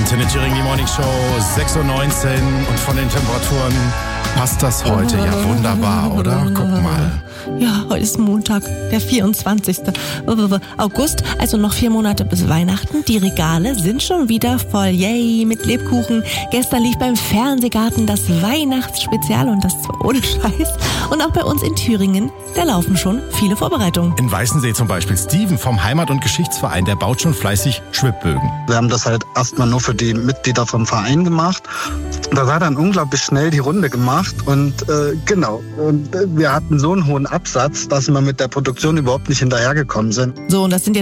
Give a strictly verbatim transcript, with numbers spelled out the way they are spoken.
Antenne Thüringen, die Morning Show, sechs Uhr neunzehn und von den Temperaturen passt das heute ja wunderbar, oder? Guck mal. Ja, heute ist Montag, der vierundzwanzigste August, also noch vier Monate bis Weihnachten. Die Regale sind schon wieder voll, yay, mit Lebkuchen. Gestern lief beim Fernsehgarten das Weihnachtsspezial und das zwar ohne Scheiß. Und auch bei uns in Thüringen, da laufen schon viele Vorbereitungen. In Weißensee zum Beispiel, Steven vom Heimat- und Geschichtsverein, der baut schon fleißig Schwibbögen. Wir haben das halt erstmal nur für die Mitglieder vom Verein gemacht. Das hat dann unglaublich schnell die Runde gemacht und äh, genau. Und wir hatten so einen hohen Absatz, dass wir mit der Produktion überhaupt nicht hinterhergekommen sind. So, und das sind jetzt